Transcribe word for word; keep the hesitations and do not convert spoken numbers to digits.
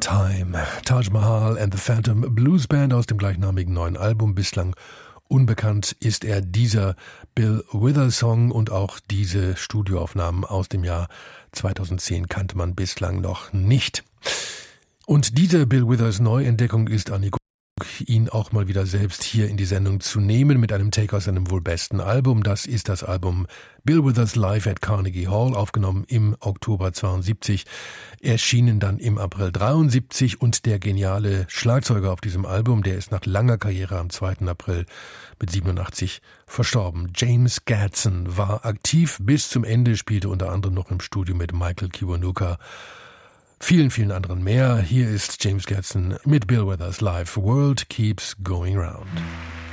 Time. Taj Mahal and the Phantom Blues Band aus dem gleichnamigen neuen Album. Bislang unbekannt ist er, dieser Bill Withers Song, und auch diese Studioaufnahmen aus dem Jahr zweitausendzehn kannte man bislang noch nicht. Und diese Bill Withers Neuentdeckung ist Annie Grug, ihn auch mal wieder selbst hier in die Sendung zu nehmen mit einem Take aus seinem wohl besten Album. Das ist das Album Bill Withers Live at Carnegie Hall, aufgenommen im Oktober zweiundsiebzig, erschienen dann im April dreiundsiebzig, und der geniale Schlagzeuger auf diesem Album, der ist nach langer Karriere am zweiten April mit siebenundachtzig verstorben. James Gadson war aktiv bis zum Ende, spielte unter anderem noch im Studio mit Michael Kiwanuka, vielen, vielen anderen mehr. Hier ist James Gadson mit Bill Withers live. World Keeps Going Round.